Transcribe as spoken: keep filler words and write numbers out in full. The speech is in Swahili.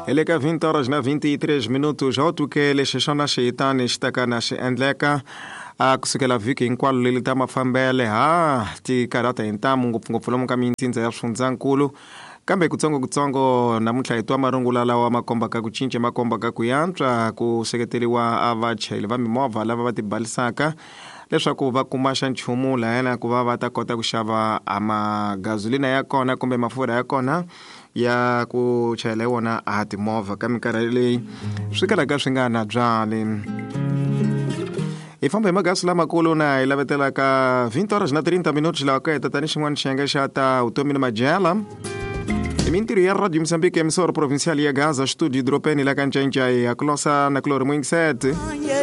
Ele ka vinte horas na vinte e três minutos hotukele xixona xiyitani xitakana xi endleka a kusukela vhiki hinkwalo leli ta mafambele ha ti karata hi ntamu ngopfungopfu lomu ka mintindza ya swifundzankulu kambe kutsongo kutsongo namuntlha hi twa marungula lawa ma kombaka ku cinca ma kombaka ku yantswa ku seketeriwa a vachayeri va mimovha lava va tibalisaka leswaku va kuma xa nchumu lahayana ku va va ta kota ku xava a magazolina ya kona kumbe mafurha ya kona ya ku chayela hi wona a timovha ka minkarhi leyi swi kalaka swi nga na byali hi famba hi magazi lamakulu na hi lavetelaka vinte horas na trinta minutos lawa ka heta tani xin'wana xiyenge xa ta vutomi ni madyela hi mintirho ya radio Moçambique emisora provincial ya Gaza studio dropeni la ka Ncancai ya kulosa na Clore Mwingiset